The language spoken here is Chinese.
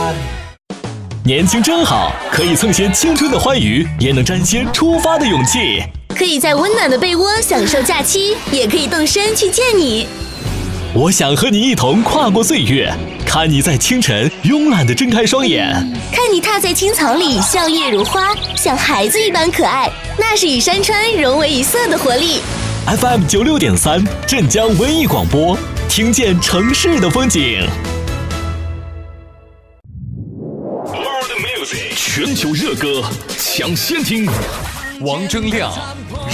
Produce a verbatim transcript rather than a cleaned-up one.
年轻真好，可以蹭些青春的欢愉，也能沾些出发的勇气。 可以在温暖的被窝享受假期，也可以动身去见你。 我想和你一同跨过岁月，看你在清晨慵懒地睁开双眼， 看你踏在青草里笑靥如花，像孩子一般可爱，那是与山川融为一色的活力。 F M 九六点三，镇江文艺广播，听见城市的风景。 全球热歌抢先听，王铮亮